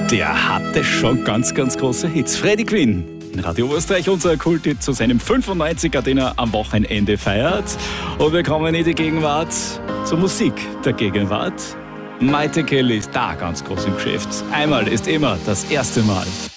Der hatte schon ganz, ganz große Hits. Freddie Quinn in Radio Österreich, unser Kulthit zu seinem 95er, den er am Wochenende feiert. Und wir kommen in die Gegenwart, zur Musik der Gegenwart. Maite Kelly ist da ganz groß im Geschäft. Einmal ist immer das erste Mal.